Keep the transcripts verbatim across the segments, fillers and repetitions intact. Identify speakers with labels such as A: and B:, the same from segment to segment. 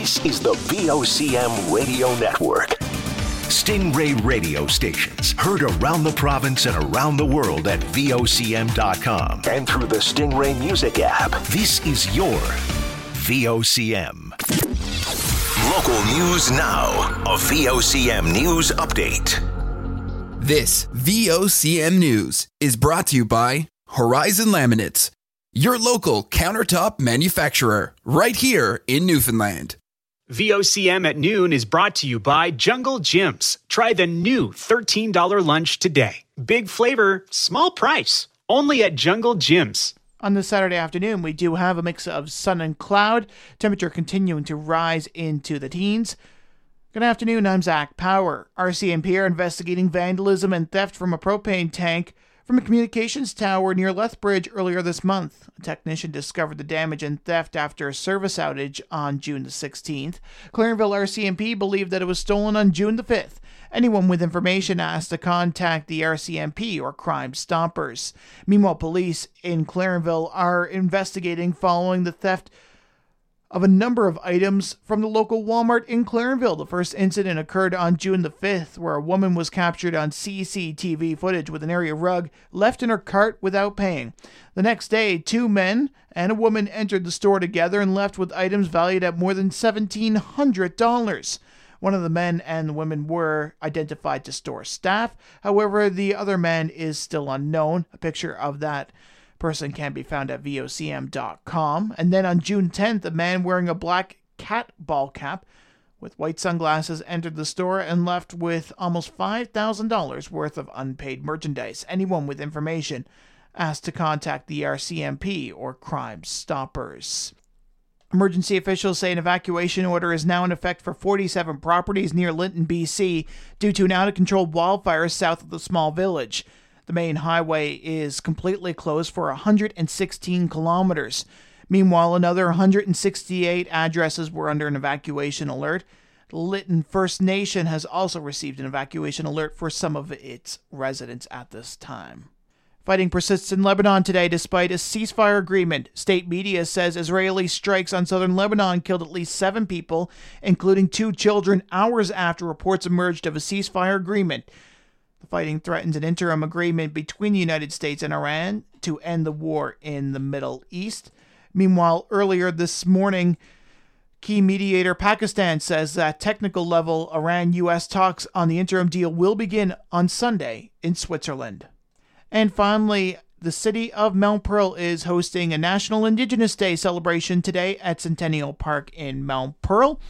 A: This is the V O C M Radio Network. Stingray radio stations heard around the province and around the world at V O C M dot com and through the Stingray Music app. This is your V O C M. Local news now. A V O C M News Update.
B: This V O C M News is brought to you by Horizon Laminates, your local countertop manufacturer, right here in Newfoundland.
C: V O C M at noon is brought to you by Jungle Gyms. Try the new thirteen dollars lunch today. Big flavor, small price. Only at Jungle Gyms.
D: On this Saturday afternoon, we do have a mix of sun and cloud. Temperature continuing to rise into the teens. Good afternoon, I'm Zach Power. R C M P are investigating vandalism and theft from a propane tank from a communications tower near Lethbridge earlier this month. A technician discovered the damage and theft after a service outage on June the sixteenth. Clarenville R C M P believed that it was stolen on June the fifth. Anyone with information asked to contact the R C M P or Crime Stoppers. Meanwhile, police in Clarenville are investigating following the theft of a number of items from the local Walmart in Clarenville. The first incident occurred on June the fifth, where a woman was captured on C C T V footage with an area rug left in her cart without paying. The next day, two men and a woman entered the store together and left with items valued at more than seventeen hundred dollars. One of the men and the women were identified to store staff. However, the other man is still unknown. A picture of that person can be found at V O C M dot com. And then on June tenth, a man wearing a black cat ball cap with white sunglasses entered the store and left with almost five thousand dollars worth of unpaid merchandise. Anyone with information asked to contact the R C M P or Crime Stoppers. Emergency officials say an evacuation order is now in effect for forty-seven properties near Lytton, B C, due to an out-of-control wildfire south of the small village. The main highway is completely closed for one hundred sixteen kilometers. Meanwhile, another one hundred sixty-eight addresses were under an evacuation alert. The Lytton First Nation has also received an evacuation alert for some of its residents at this time. Fighting persists in Lebanon today despite a ceasefire agreement. State media says Israeli strikes on southern Lebanon killed at least seven people, including two children, hours after reports emerged of a ceasefire agreement. The fighting threatens an interim agreement between the United States and Iran to end the war in the Middle East. Meanwhile, earlier this morning, key mediator Pakistan says that technical level Iran-U S talks on the interim deal will begin on Sunday in Switzerland. And finally, the city of Mount Pearl is hosting a National Indigenous Day celebration today at Centennial Park in Mount Pearl.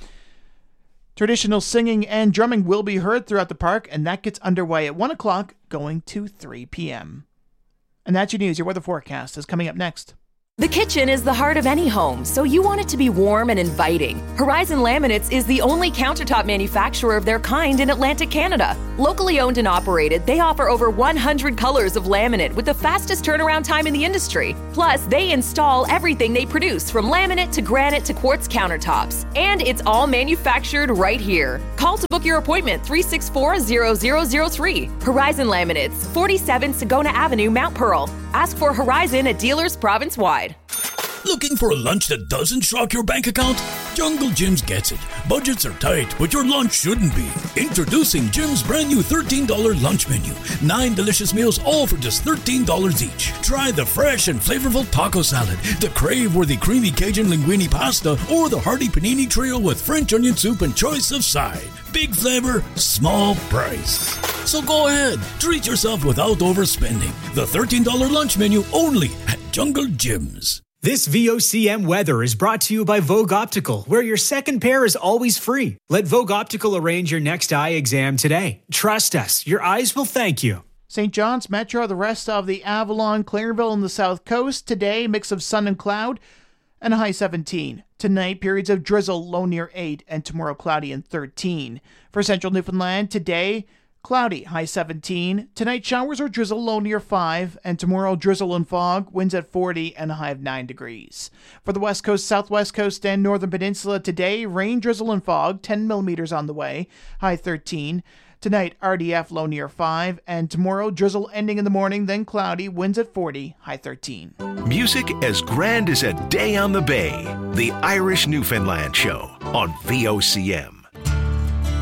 D: Traditional singing and drumming will be heard throughout the park, and that gets underway at one o'clock, going to three p.m. And that's your news. Your weather forecast is coming up next.
E: The kitchen is the heart of any home, so you want it to be warm and inviting. Horizon Laminates is the only countertop manufacturer of their kind in Atlantic Canada. Locally owned and operated, they offer over one hundred colors of laminate with the fastest turnaround time in the industry. Plus, they install everything they produce, from laminate to granite to quartz countertops. And it's all manufactured right here. Call to book your appointment, three six four, zero zero zero three. Horizon Laminates, forty-seven Sagona Avenue, Mount Pearl. Ask for Horizon at dealers province-wide.
F: Looking for a lunch that doesn't shock your bank account? Jungle Gyms gets it. Budgets are tight, but your lunch shouldn't be. Introducing Jim's brand new thirteen dollars lunch menu. Nine delicious meals, all for just thirteen dollars each. Try the fresh and flavorful taco salad, the crave-worthy creamy Cajun linguine pasta, or the hearty panini trio with French onion soup and choice of side. Big flavor, small price. So go ahead, treat yourself without overspending. The thirteen dollars lunch menu only at Jungle Gyms.
G: This V O C M weather is brought to you by Vogue Optical, where your second pair is always free. Let Vogue Optical arrange your next eye exam today. Trust us, your eyes will thank you.
D: Saint John's Metro, the rest of the Avalon, Clarenville, and the South Coast. Today, mix of sun and cloud and a high seventeen. Tonight, periods of drizzle, low near eight, and tomorrow cloudy and thirteen. For central Newfoundland, today, cloudy, high seventeen. Tonight, showers or drizzle, low near five. And tomorrow, drizzle and fog, winds at forty and a high of nine degrees. For the west coast, southwest coast, and northern peninsula, today, rain, drizzle, and fog, ten millimeters on the way, high thirteen. Tonight, R D F, low near five. And tomorrow, drizzle ending in the morning, then cloudy, winds at forty, high thirteen.
A: Music as grand as a day on the bay. The Irish Newfoundland Show on V O C M.